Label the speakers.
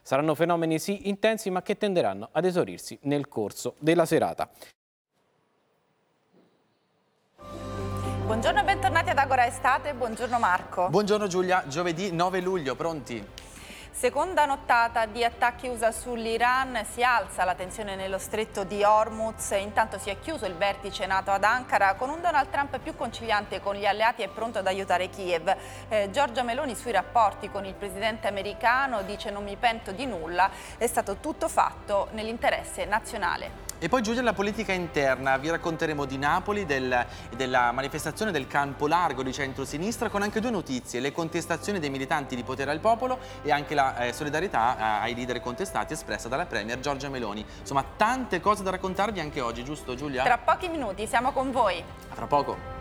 Speaker 1: Saranno fenomeni sì intensi ma che tenderanno ad esaurirsi nel corso della serata.
Speaker 2: Buongiorno e bentornati ad Agora Estate, buongiorno Marco.
Speaker 3: Buongiorno Giulia, giovedì 9 luglio, pronti?
Speaker 2: Seconda nottata di attacchi USA sull'Iran, si alza la tensione nello stretto di Hormuz, intanto si è chiuso il vertice NATO ad Ankara con un Donald Trump più conciliante con gli alleati e pronto ad aiutare Kiev. Giorgia Meloni sui rapporti con il presidente americano dice: non mi pento di nulla, è stato tutto fatto nell'interesse nazionale.
Speaker 3: E poi Giulia, la politica interna, vi racconteremo di Napoli, della manifestazione del campo largo di centrosinistra, con anche due notizie: le contestazioni dei militanti di Potere al Popolo e anche la solidarietà ai leader contestati espressa dalla Premier Giorgia Meloni. Insomma, tante cose da raccontarvi anche oggi, giusto Giulia?
Speaker 2: Tra pochi minuti siamo con voi.
Speaker 3: A fra poco.